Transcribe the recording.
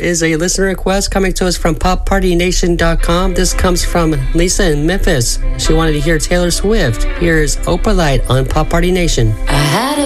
is a listener request coming to us from poppartynation.com. This comes from Lisa in Memphis. She wanted to hear Taylor Swift. Here's Opalite on Pop Party Nation. I had a